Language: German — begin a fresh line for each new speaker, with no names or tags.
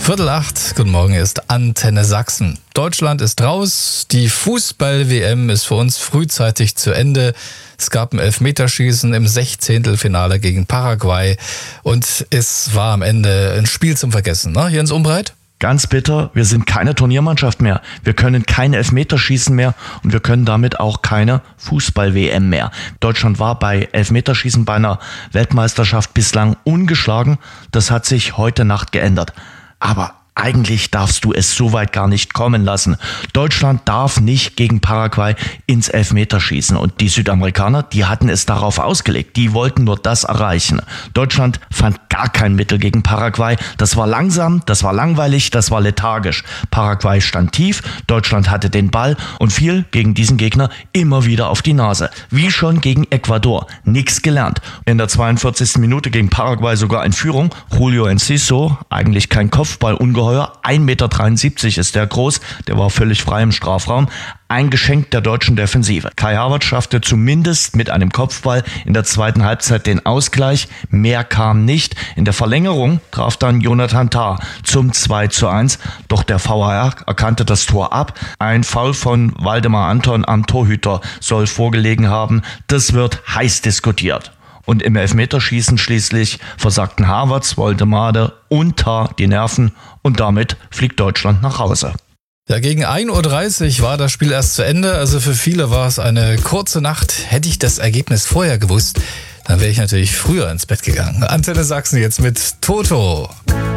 7:45, guten Morgen, ist Antenne Sachsen. Deutschland ist raus, die Fußball-WM ist für uns frühzeitig zu Ende. Es gab ein Elfmeterschießen im 16. gegen Paraguay und es war am Ende ein Spiel zum Vergessen, ne, Jens Umbreit?
Ganz bitter, wir sind keine Turniermannschaft mehr. Wir können kein Elfmeterschießen mehr und wir können damit auch keine Fußball-WM mehr. Deutschland war bei Elfmeterschießen bei einer Weltmeisterschaft bislang ungeschlagen. Das hat sich heute Nacht geändert. Aber eigentlich darfst du es so weit gar nicht kommen lassen. Deutschland darf nicht gegen Paraguay ins Elfmeterschießen. Und die Südamerikaner, die hatten es darauf ausgelegt. Die wollten nur das erreichen. Deutschland fand gar kein Mittel gegen Paraguay. Das war langsam, das war langweilig, das war lethargisch. Paraguay stand tief, Deutschland hatte den Ball und fiel gegen diesen Gegner immer wieder auf die Nase. Wie schon gegen Ecuador. Nix gelernt. In der 42. Minute gegen Paraguay sogar in Führung. Julio Enciso, eigentlich kein Kopfball, ungeheuer, 1,73 Meter ist der groß, der war völlig frei im Strafraum. Ein Geschenk der deutschen Defensive. Kai Havertz schaffte zumindest mit einem Kopfball in der zweiten Halbzeit den Ausgleich. Mehr kam nicht. In der Verlängerung traf dann Jonathan Tah zum 2:1. Doch der VAR erkannte das Tor ab. Ein Foul von Waldemar Anton am Torhüter soll vorgelegen haben. Das wird heiß diskutiert. Und im Elfmeterschießen schließlich versagten Havertz, Woldemade und Tah die Nerven und damit fliegt Deutschland nach Hause.
Ja, gegen 1:30 Uhr war das Spiel erst zu Ende. Also für viele war es eine kurze Nacht. Hätte ich das Ergebnis vorher gewusst, dann wäre ich natürlich früher ins Bett gegangen. Antenne Sachsen jetzt mit Toto.